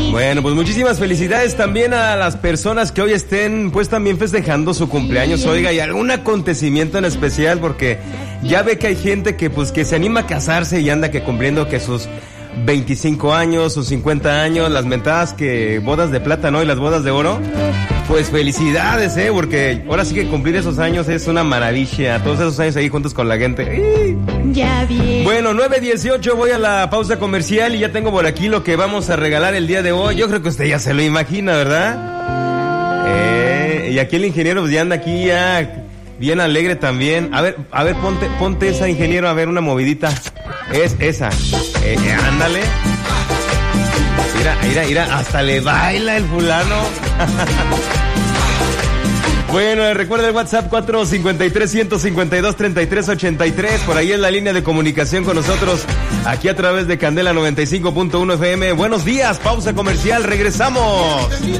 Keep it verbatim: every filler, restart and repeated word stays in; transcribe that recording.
Bueno, pues muchísimas felicidades también a las personas que hoy estén pues también festejando su cumpleaños, oiga, y algún acontecimiento en especial, porque ya ve que hay gente que pues que se anima a casarse y anda que cumpliendo que sus veinticinco años, sus cincuenta años, las mentadas que bodas de plata, ¿no? Y las bodas de oro. Pues felicidades, ¿eh? Porque ahora sí que cumplir esos años es una maravilla. Todos esos años ahí juntos con la gente. Ya bien. Bueno, nueve dieciocho, voy a la pausa comercial y ya tengo por aquí lo que vamos a regalar el día de hoy. Yo creo que usted ya se lo imagina, ¿verdad? Eh, y aquí el ingeniero pues ya anda aquí ya bien alegre también. A ver, a ver, ponte, ponte esa, ingeniero, a ver, una movidita. Es esa. Eh, eh, ándale. Mira, mira, mira, hasta le baila el fulano. Bueno, recuerda el WhatsApp cuatro cinco tres, uno cinco dos, tres tres ocho tres. Por ahí es la línea de comunicación con nosotros, aquí a través de Candela noventa y cinco punto uno F M. Buenos días, pausa comercial, regresamos.